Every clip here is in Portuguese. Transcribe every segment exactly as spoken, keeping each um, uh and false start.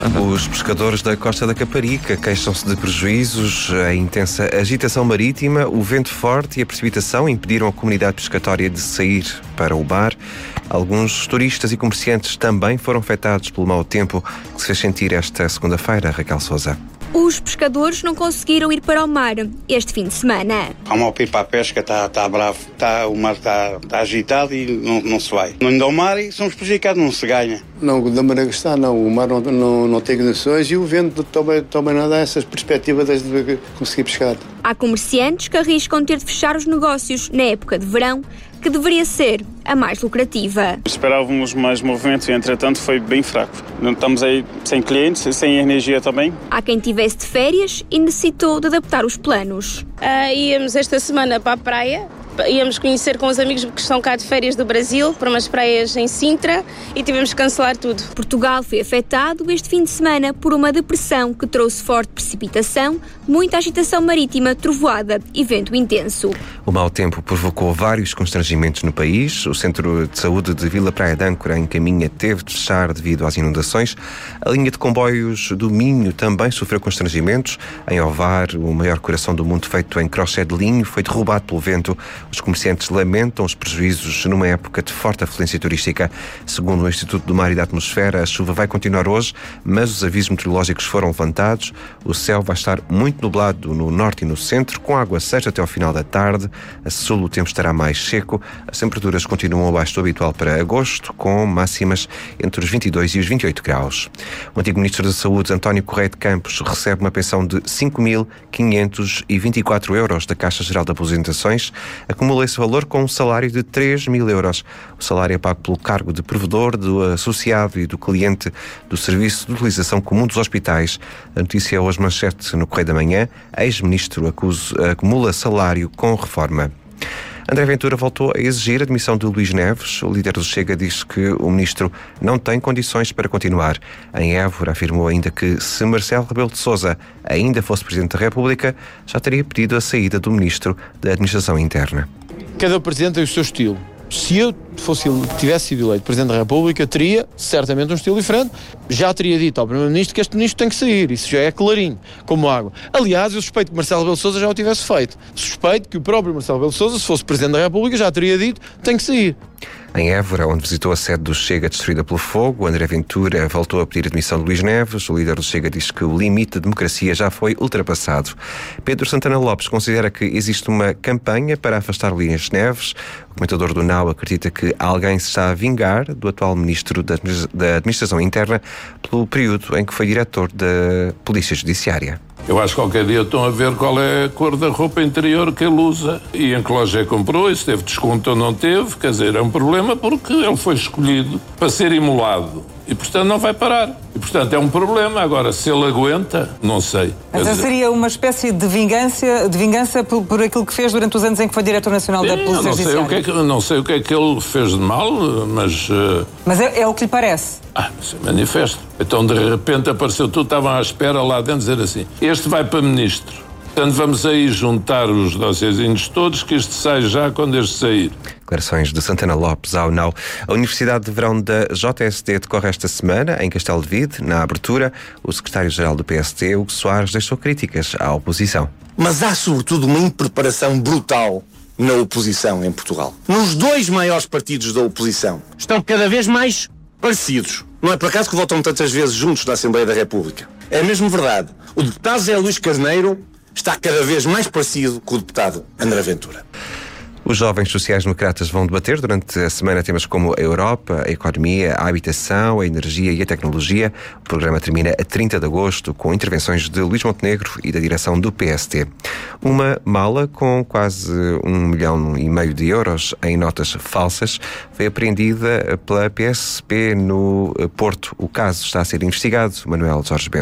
Os pescadores da Costa da Caparica queixam-se de prejuízos. A intensa agitação marítima, o vento forte e a precipitação impediram a comunidade pescatória de sair para o mar. Alguns turistas e comerciantes também foram afetados pelo mau tempo que se fez sentir esta segunda-feira. Raquel Sousa. Os pescadores não conseguiram ir para o mar este fim de semana. Há mal para ir para a pesca, está tá bravo, tá, o mar está tá agitado e não, não se vai. Não indo ao mar e somos prejudicados, não se ganha. Não, da maneira que está, não. O mar não, não, não tem condições e o vento também, também não dá essas perspectivas de conseguir pescar. Há comerciantes que arriscam ter de fechar os negócios na época de verão, que deveria ser a mais lucrativa. Esperávamos mais movimento e, entretanto, foi bem fraco. Não estamos aí sem clientes, sem energia também. Há quem tivesse de férias e necessitou de adaptar os planos. Uh, íamos esta semana para a praia. Íamos conhecer com os amigos que estão cá de férias do Brasil, para umas praias em Sintra, e tivemos que cancelar tudo. Portugal foi afetado este fim de semana por uma depressão que trouxe forte precipitação, muita agitação marítima, trovoada e vento intenso. O mau tempo provocou vários constrangimentos no país. O Centro de Saúde de Vila Praia de Âncora, em Caminha, teve de fechar devido às inundações. A linha de comboios do Minho também sofreu constrangimentos. Em Ovar, o maior coração do mundo feito em crochê de linho foi derrubado pelo vento. Os comerciantes lamentam os prejuízos numa época de forte afluência turística. Segundo o Instituto do Mar e da Atmosfera, a chuva vai continuar hoje, mas os avisos meteorológicos foram levantados. O céu vai estar muito nublado no norte e no centro, com água seca até ao final da tarde. A sul o tempo estará mais seco. As temperaturas continuam abaixo do habitual para agosto, com máximas entre os vinte e dois e os vinte e oito graus. O antigo Ministro da Saúde, António Correia de Campos, recebe uma pensão de cinco mil quinhentos e vinte e quatro euros da Caixa Geral de Aposentações. Acumula esse valor com um salário de três mil euros. O salário é pago pelo cargo de provedor, do associado e do cliente do Serviço de Utilização Comum dos Hospitais. A notícia é hoje manchete no Correio da Manhã. Ex-ministro acusa, acumula salário com reforma. André Ventura voltou a exigir a demissão de Luís Neves. O líder do Chega diz que o ministro não tem condições para continuar. Em Évora, afirmou ainda que se Marcelo Rebelo de Sousa ainda fosse Presidente da República, já teria pedido a saída do ministro da Administração Interna. Cada Presidente tem o seu estilo. Se eu fosse, tivesse sido eleito Presidente da República, teria certamente um estilo diferente. Já teria dito ao Primeiro-Ministro que este Ministro tem que sair. Isso já é clarinho, como água. Aliás, eu suspeito que Marcelo Rebelo de Sousa já o tivesse feito. Suspeito que o próprio Marcelo Rebelo de Sousa, se fosse Presidente da República, já teria dito que tem que sair. Em Évora, onde visitou a sede do Chega destruída pelo fogo, André Ventura voltou a pedir a demissão de Luís Neves. O líder do Chega diz que o limite da democracia já foi ultrapassado. Pedro Santana Lopes considera que existe uma campanha para afastar Luís Neves. O comentador do N A U acredita que alguém se está a vingar do atual Ministro da Administração Interna pelo período em que foi diretor da Polícia Judiciária. Eu acho que qualquer dia estão a ver qual é a cor da roupa interior que ele usa e em que loja comprou, e se teve desconto ou não teve. Quer dizer, é um problema porque ele foi escolhido para ser imolado e, portanto, não vai parar. E, portanto, é um problema. Agora, se ele aguenta, não sei. Então dizer... seria uma espécie de vingança, de vingança por, por aquilo que fez durante os anos em que foi Diretor Nacional da Polícia não sei Judiciária? O que é que, não sei o que é que ele fez de mal, mas... Uh... Mas é, é o que lhe parece? Ah, isso é manifesto. Então, de repente, apareceu tudo, estavam à espera lá dentro, dizer assim, este vai para Ministro. Portanto, vamos aí juntar os dossiêzinhos todos, que este sai já quando este sair. Declarações de Santana Lopes ao N A U. A Universidade de Verão da J S D decorre esta semana, em Castelo de Vide. Na abertura, o secretário-geral do P S D, Hugo Soares, deixou críticas à oposição. Mas há, sobretudo, uma impreparação brutal na oposição em Portugal. Nos dois maiores partidos da oposição estão cada vez mais parecidos. Não é por acaso que votam tantas vezes juntos na Assembleia da República. É mesmo verdade. O deputado Zé Luís Carneiro está cada vez mais parecido com o deputado André Ventura. Os jovens sociais-democratas vão debater durante a semana temas como a Europa, a economia, a habitação, a energia e a tecnologia. O programa termina a trinta de agosto com intervenções de Luís Montenegro e da direção do P S D. Uma mala com quase um milhão e meio de euros em notas falsas foi apreendida pela P S P no Porto. O caso está a ser investigado. Manuel Jorge Bento.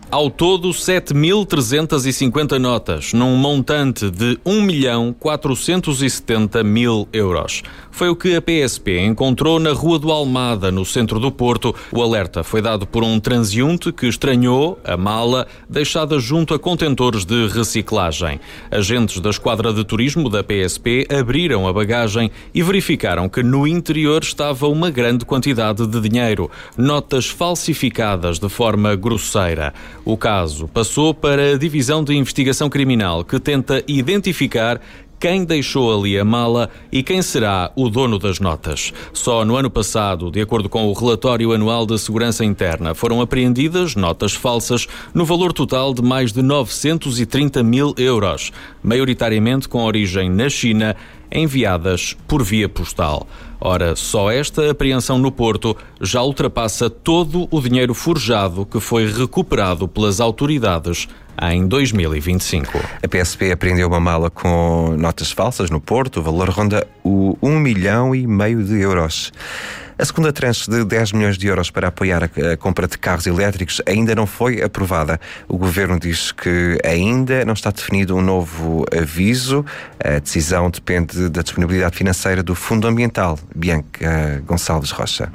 Ao todo, sete mil trezentas e cinquenta notas, num montante de um milhão quatrocentos e setenta mil euros. Foi o que a P S P encontrou na Rua do Almada, no centro do Porto. O alerta foi dado por um transeunte que estranhou a mala deixada junto a contentores de reciclagem. Agentes da esquadra de turismo da P S P abriram a bagagem e verificaram que no interior estava uma grande quantidade de dinheiro, notas falsificadas de forma grosseira. O caso passou para a Divisão de Investigação Criminal, que tenta identificar quem deixou ali a mala e quem será o dono das notas. Só no ano passado, de acordo com o relatório anual de segurança interna, foram apreendidas notas falsas no valor total de mais de novecentos e trinta mil euros, maioritariamente com origem na China, enviadas por via postal. Ora, só esta apreensão no Porto já ultrapassa todo o dinheiro forjado que foi recuperado pelas autoridades em dois mil e vinte e cinco. A P S P apreendeu uma mala com notas falsas no Porto. O valor ronda o um milhão e meio de euros. A segunda tranche de dez milhões de euros para apoiar a compra de carros elétricos ainda não foi aprovada. O Governo diz que ainda não está definido um novo aviso. A decisão depende da disponibilidade financeira do Fundo Ambiental. Bianca Gonçalves Rocha.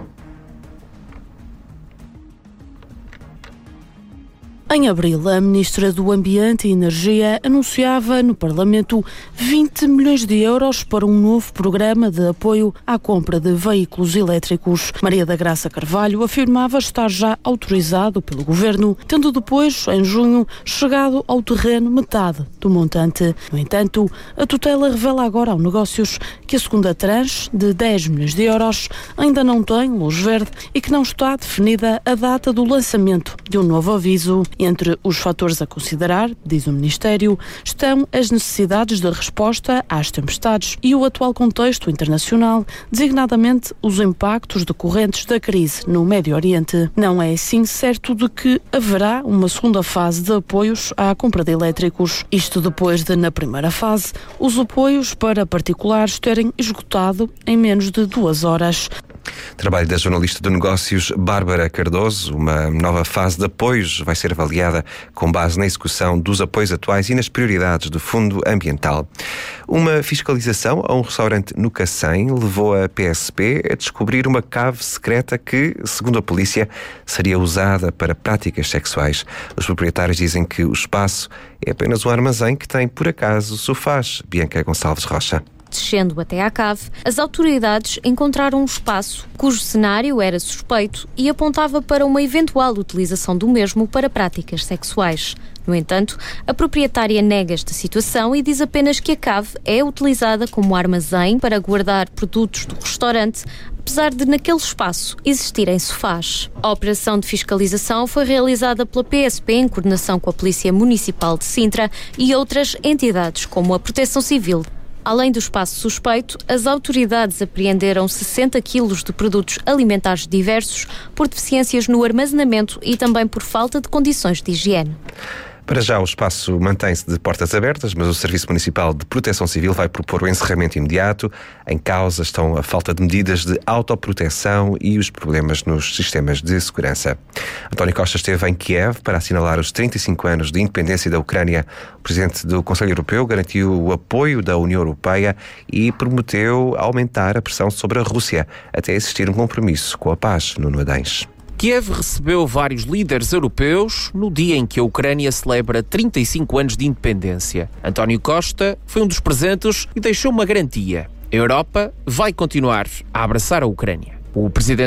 Em abril, a Ministra do Ambiente e Energia anunciava no Parlamento vinte milhões de euros para um novo programa de apoio à compra de veículos elétricos. Maria da Graça Carvalho afirmava estar já autorizado pelo Governo, tendo depois, em junho, chegado ao terreno metade do montante. No entanto, a tutela revela agora ao Negócios que a segunda tranche, de dez milhões de euros, ainda não tem luz verde e que não está definida a data do lançamento de um novo aviso. Entre os fatores a considerar, diz o Ministério, estão as necessidades de resposta às tempestades e o atual contexto internacional, designadamente os impactos decorrentes da crise no Médio Oriente. Não é assim certo de que haverá uma segunda fase de apoios à compra de elétricos. Isto depois de, na primeira fase, os apoios para particulares terem esgotado em menos de duas horas. Trabalho da jornalista do Negócios Bárbara Cardoso. Uma nova fase de apoios vai ser avaliada com base na execução dos apoios atuais e nas prioridades do Fundo Ambiental. Uma fiscalização a um restaurante no Cacém levou a P S P a descobrir uma cave secreta que, segundo a polícia, seria usada para práticas sexuais. Os proprietários dizem que o espaço é apenas um armazém que tem, por acaso, sofás. Bianca Gonçalves Rocha. Descendo até à cave, as autoridades encontraram um espaço cujo cenário era suspeito e apontava para uma eventual utilização do mesmo para práticas sexuais. No entanto, a proprietária nega esta situação e diz apenas que a cave é utilizada como armazém para guardar produtos do restaurante, apesar de naquele espaço existirem sofás. A operação de fiscalização foi realizada pela P S P em coordenação com a Polícia Municipal de Sintra e outras entidades como a Proteção Civil. Além do espaço suspeito, as autoridades apreenderam sessenta quilos de produtos alimentares diversos por deficiências no armazenamento e também por falta de condições de higiene. Para já, o espaço mantém-se de portas abertas, mas o Serviço Municipal de Proteção Civil vai propor o encerramento imediato. Em causa estão a falta de medidas de autoproteção e os problemas nos sistemas de segurança. António Costa esteve em Kiev para assinalar os trinta e cinco anos de independência da Ucrânia. O presidente do Conselho Europeu garantiu o apoio da União Europeia e prometeu aumentar a pressão sobre a Rússia até existir um compromisso com a paz. Nuno Adães. Kiev recebeu vários líderes europeus no dia em que a Ucrânia celebra trinta e cinco anos de independência. António Costa foi um dos presentes e deixou uma garantia: a Europa vai continuar a abraçar a Ucrânia. O presidente